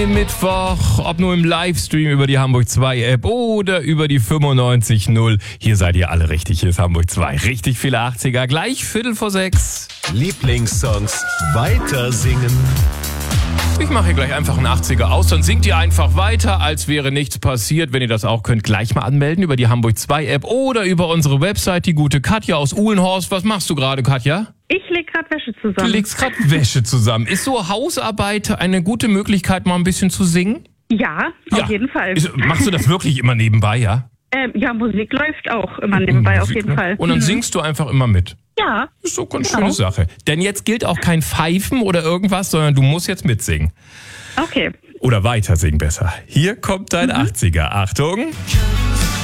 Mittwoch, ob nur im Livestream über die Hamburg 2 App oder über die 95.0. Hier seid ihr alle richtig, hier ist Hamburg 2. Richtig viele 80er, gleich 5:45. Lieblingssongs weiter singen. Ich mache hier gleich einfach einen 80er aus, dann singt ihr einfach weiter, als wäre nichts passiert. Wenn ihr das auch könnt, gleich mal anmelden über die Hamburg 2 App oder über unsere Website, die gute Katja aus Uhlenhorst. Was machst du gerade, Katja? Ich lege gerade Wäsche zusammen. Du legst gerade Wäsche zusammen. Ist so Hausarbeit eine gute Möglichkeit, mal ein bisschen zu singen? Ja, auf jeden Fall. Machst du das wirklich immer nebenbei, ja? Ja, Musik läuft auch immer nebenbei, auf jeden Fall. Und dann singst du einfach immer mit. Ja. Ist so eine schöne Sache. Denn jetzt gilt auch kein Pfeifen oder irgendwas, sondern du musst jetzt mitsingen. Okay. Oder weiter singen besser. Hier kommt dein 80er. Achtung.